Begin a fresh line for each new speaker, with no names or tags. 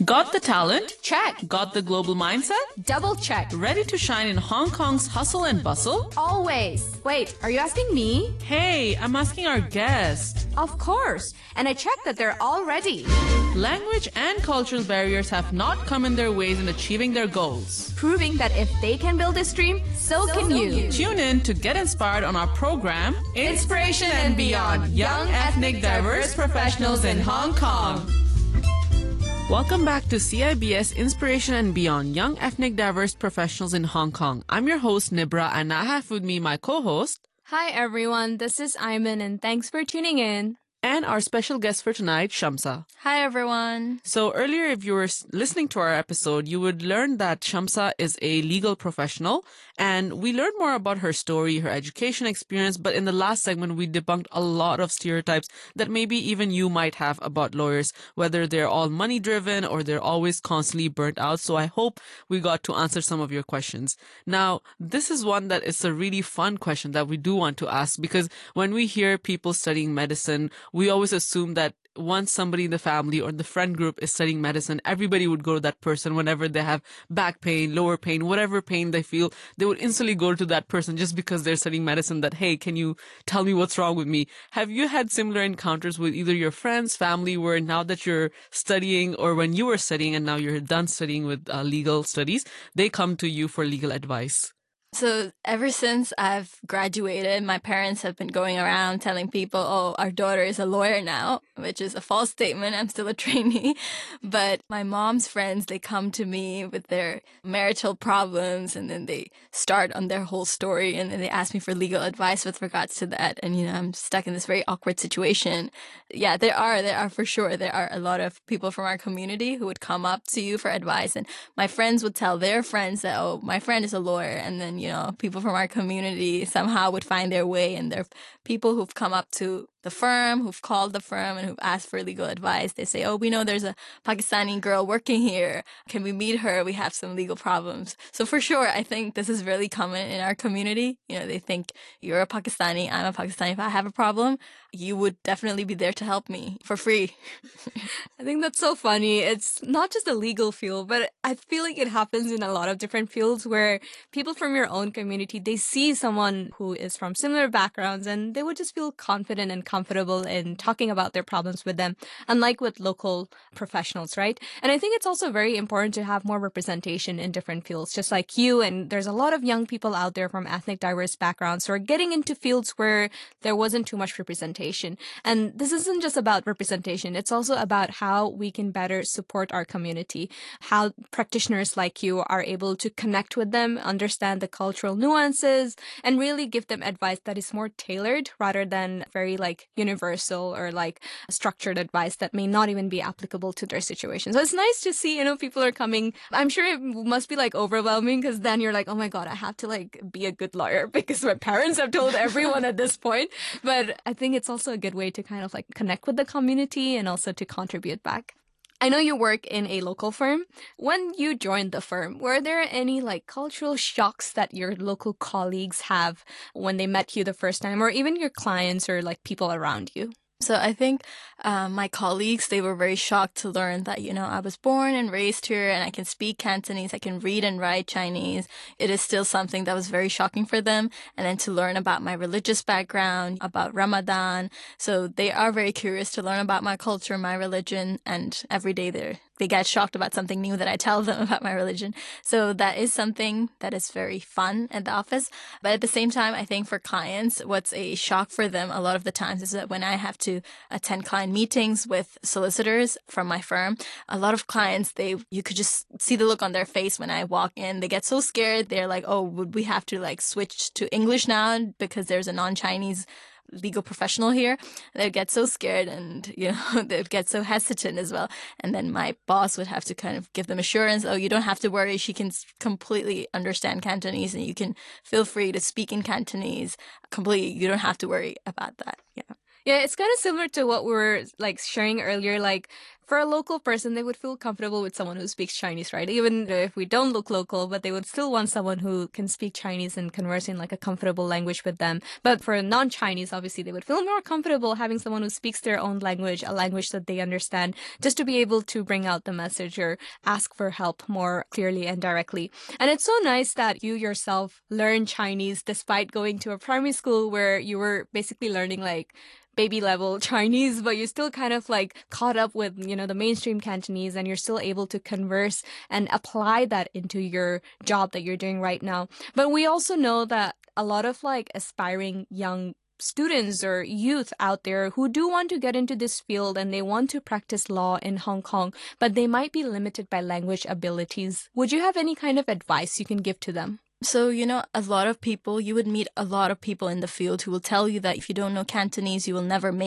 Got the talent?
Check.
Got the global mindset?
Double check.
Ready to shine in Hong Kong's hustle and bustle?
Always. Wait, are you asking me?
Hey, I'm asking our guest.
Of course. And I checked that they're all ready.
Language and cultural barriers have not come in their ways in achieving their goals.
Proving that if they can build this dream, so can you.
Tune in to get inspired on our program, Inspiration and Beyond, Young Ethnic Diverse Professionals in Hong Kong. Welcome back to CIBS Inspiration and Beyond, Young Ethnic Diverse Professionals in Hong Kong. I'm your host, Nibra, and I have with me my co-host.
Hi everyone, this is Ayman and thanks for tuning in.
And our special guest for tonight, Shamsa.
Hi everyone.
So earlier, if you were listening to our episode, you would learn that Shamsa is a legal professional, and we learned more about her story, her education experience, but in the last segment, we debunked a lot of stereotypes that maybe even you might have about lawyers, whether they're all money-driven or they're always constantly burnt out. So I hope we got to answer some of your questions. Now, this is one that is a really fun question that we do want to ask, because when we hear people studying medicine, we always assume that once somebody in the family or the friend group is studying medicine, everybody would go to that person whenever they have back pain, lower pain, whatever pain they feel, they would instantly go to that person just because they're studying medicine that, hey, can you tell me what's wrong with me? Have you had similar encounters with either your friends, family, where now that you're studying or when you were studying and now you're done studying with legal studies, they come to you for legal advice?
So ever since I've graduated, my parents have been going around telling people, oh, our daughter is a lawyer now, which is a false statement. I'm still a trainee. But my mom's friends, they come to me with their marital problems and then they start on their whole story and then they ask me for legal advice with regards to that. And, I'm stuck in this very awkward situation. Yeah, there are for sure. There are a lot of people from our community who would come up to you for advice. And my friends would tell their friends that, oh, my friend is a lawyer. And then, people from our community somehow would find their way, and there are people who've come up to the firm, who've called the firm and who've asked for legal advice. They say, oh, we know there's a Pakistani girl working here. Can we meet her? We have some legal problems. So for sure, I think this is really common in our community. They think you're a Pakistani, I'm a Pakistani. If I have a problem, you would definitely be there to help me for free.
I think that's so funny. It's not just a legal field, but I feel like it happens in a lot of different fields where people from your own community, they see someone who is from similar backgrounds and they would just feel confident and comfortable in talking about their problems with them, unlike with local professionals, right? And I think it's also very important to have more representation in different fields, just like you. And there's a lot of young people out there from ethnic diverse backgrounds who are getting into fields where there wasn't too much representation. And this isn't just about representation. It's also about how we can better support our community, how practitioners like you are able to connect with them, understand the cultural nuances, and really give them advice that is more tailored rather than very universal or structured advice that may not even be applicable to their situation. So it's nice to see, people are coming. I'm sure it must be overwhelming because then you're like, oh my God, I have to be a good lawyer because my parents have told everyone at this point. But I think it's also a good way to kind of connect with the community and also to contribute back. I know you work in a local firm. When you joined the firm, were there any cultural shocks that your local colleagues have when they met you the first time, or even your clients or people around you?
So I think my colleagues, they were very shocked to learn that, I was born and raised here and I can speak Cantonese, I can read and write Chinese. It is still something that was very shocking for them. And then to learn about my religious background, about Ramadan. So they are very curious to learn about my culture, my religion, and every day they get shocked about something new that I tell them about my religion. So that is something that is very fun at the office. But at the same time, I think for clients, what's a shock for them a lot of the times is that when I have to attend client meetings with solicitors from my firm, a lot of clients, you could just see the look on their face when I walk in. They get so scared. They're like, oh, would we have to switch to English now because there's a non-Chinese legal professional here? They'd get so scared and, they'd get so hesitant as well. And then my boss would have to kind of give them assurance, oh, you don't have to worry. She can completely understand Cantonese and you can feel free to speak in Cantonese completely. You don't have to worry about that. Yeah.
Yeah, it's kind of similar to what we were sharing earlier. For a local person, they would feel comfortable with someone who speaks Chinese, right? Even if we don't look local, but they would still want someone who can speak Chinese and converse in like a comfortable language with them. But for non-Chinese, obviously, they would feel more comfortable having someone who speaks their own language, a language that they understand, just to be able to bring out the message or ask for help more clearly and directly. And it's so nice that you yourself learned Chinese despite going to a primary school where you were basically learning like baby level Chinese, but you're still kind of like caught up with, the mainstream Cantonese, and you're still able to converse and apply that into your job that you're doing right now. But we also know that a lot of like aspiring young students or youth out there who do want to get into this field and they want to practice law in Hong Kong, but they might be limited by language abilities. Would you have any kind of advice you can give to them?
So, you would meet a lot of people in the field who will tell you that if you don't know Cantonese, you will never make